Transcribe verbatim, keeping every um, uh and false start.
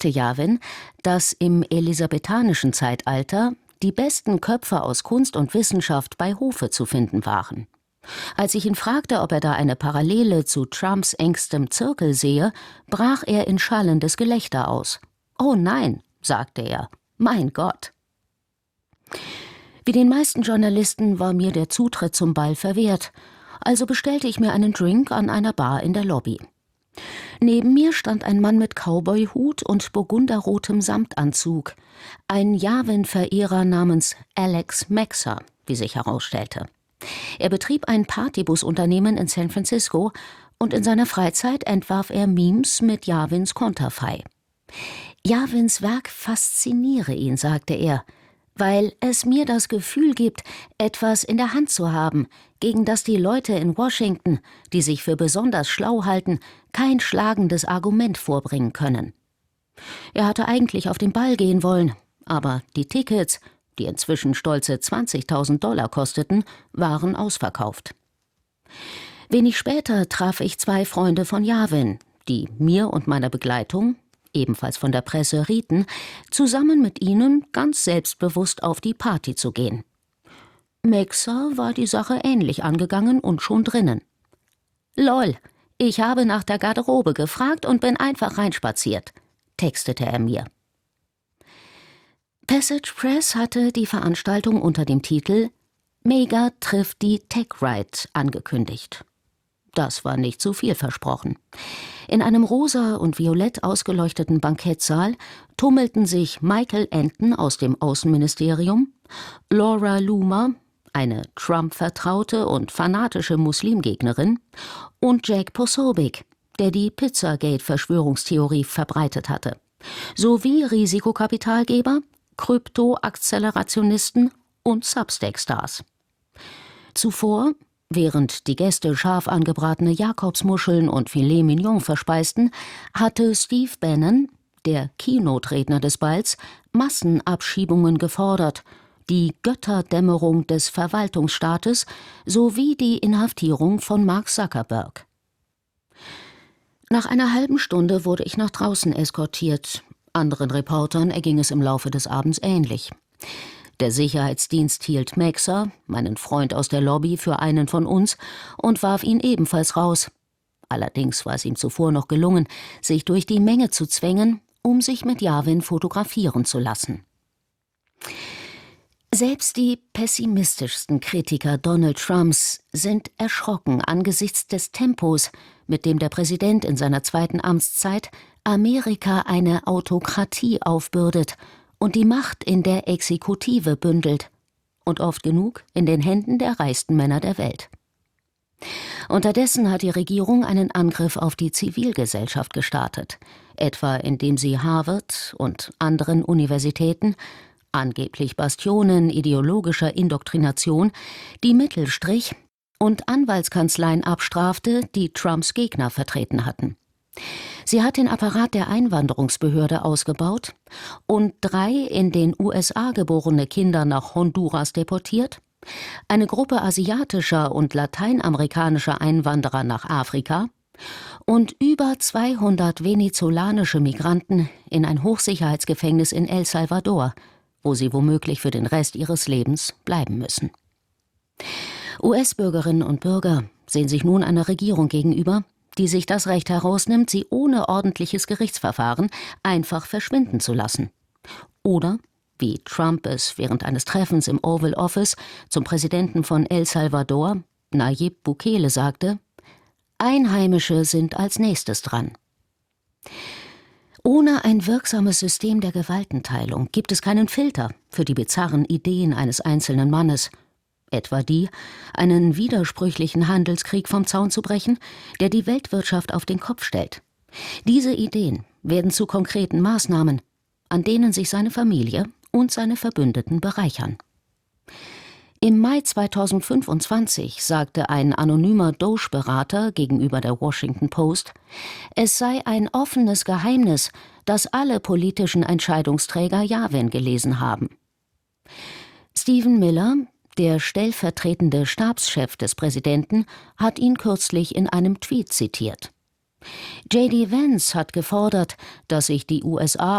behauptete Yavin, dass im elisabethanischen Zeitalter die besten Köpfe aus Kunst und Wissenschaft bei Hofe zu finden waren. Als ich ihn fragte, ob er da eine Parallele zu Trumps engstem Zirkel sehe, brach er in schallendes Gelächter aus. »Oh nein«, sagte er, »mein Gott!« Wie den meisten Journalisten war mir der Zutritt zum Ball verwehrt, also bestellte ich mir einen Drink an einer Bar in der Lobby. Neben mir stand ein Mann mit Cowboyhut und burgunderrotem Samtanzug, ein Yavin-Verehrer namens Alex Maxer, wie sich herausstellte. Er betrieb ein Partybusunternehmen in San Francisco und in seiner Freizeit entwarf er Memes mit Yavins Konterfei. Yavins Werk fasziniere ihn, sagte er, weil es mir das Gefühl gibt, etwas in der Hand zu haben, gegen das die Leute in Washington, die sich für besonders schlau halten, kein schlagendes Argument vorbringen können. Er hatte eigentlich auf den Ball gehen wollen, aber die Tickets, die inzwischen stolze zwanzigtausend Dollar kosteten, waren ausverkauft. Wenig später traf ich zwei Freunde von Yavin, die mir und meiner Begleitung, ebenfalls von der Presse, rieten, zusammen mit ihnen ganz selbstbewusst auf die Party zu gehen. Maxer war die Sache ähnlich angegangen und schon drinnen. »Lol, ich habe nach der Garderobe gefragt und bin einfach reinspaziert«, textete er mir. Passage Press hatte die Veranstaltung unter dem Titel »Mega trifft die Tech-Right« angekündigt. Das war nicht zu viel versprochen. In einem rosa und violett ausgeleuchteten Bankettsaal tummelten sich Michael Anton aus dem Außenministerium, Laura Loomer, eine Trump-Vertraute und fanatische Muslimgegnerin, und Jack Posobiec, der die Pizzagate-Verschwörungstheorie verbreitet hatte, sowie Risikokapitalgeber, Krypto-Akzelerationisten und Substack-Stars. Zuvor, während die Gäste scharf angebratene Jakobsmuscheln und Filet Mignon verspeisten, hatte Steve Bannon, der Keynote-Redner des Balls, Massenabschiebungen gefordert, die Götterdämmerung des Verwaltungsstaates sowie die Inhaftierung von Mark Zuckerberg. Nach einer halben Stunde wurde ich nach draußen eskortiert. Anderen Reportern erging es im Laufe des Abends ähnlich. Der Sicherheitsdienst hielt Maxer, meinen Freund aus der Lobby, für einen von uns und warf ihn ebenfalls raus. Allerdings war es ihm zuvor noch gelungen, sich durch die Menge zu zwängen, um sich mit Yavin fotografieren zu lassen. Selbst die pessimistischsten Kritiker Donald Trumps sind erschrocken angesichts des Tempos, mit dem der Präsident in seiner zweiten Amtszeit Amerika eine Autokratie aufbürdet und die Macht in der Exekutive bündelt und oft genug in den Händen der reichsten Männer der Welt. Unterdessen hat die Regierung einen Angriff auf die Zivilgesellschaft gestartet, etwa indem sie Harvard und anderen Universitäten, angeblich Bastionen ideologischer Indoktrination, die Mittelstrich und Anwaltskanzleien abstrafte, die Trumps Gegner vertreten hatten. Sie hat den Apparat der Einwanderungsbehörde ausgebaut und drei in den U S A geborene Kinder nach Honduras deportiert, eine Gruppe asiatischer und lateinamerikanischer Einwanderer nach Afrika und über zweihundert venezolanische Migranten in ein Hochsicherheitsgefängnis in El Salvador, wo sie womöglich für den Rest ihres Lebens bleiben müssen. U S-Bürgerinnen und Bürger sehen sich nun einer Regierung gegenüber, die sich das Recht herausnimmt, sie ohne ordentliches Gerichtsverfahren einfach verschwinden zu lassen. Oder, wie Trump es während eines Treffens im Oval Office zum Präsidenten von El Salvador, Nayib Bukele, sagte, Einheimische sind als nächstes dran. Ohne ein wirksames System der Gewaltenteilung gibt es keinen Filter für die bizarren Ideen eines einzelnen Mannes, etwa die, einen widersprüchlichen Handelskrieg vom Zaun zu brechen, der die Weltwirtschaft auf den Kopf stellt. Diese Ideen werden zu konkreten Maßnahmen, an denen sich seine Familie und seine Verbündeten bereichern. Im Mai zweitausendfünfundzwanzig sagte ein anonymer Doge-Berater gegenüber der Washington Post, es sei ein offenes Geheimnis, dass alle politischen Entscheidungsträger Yavin gelesen haben. Stephen Miller, der stellvertretende Stabschef des Präsidenten, hat ihn kürzlich in einem Tweet zitiert. J D Vance hat gefordert, dass sich die U S A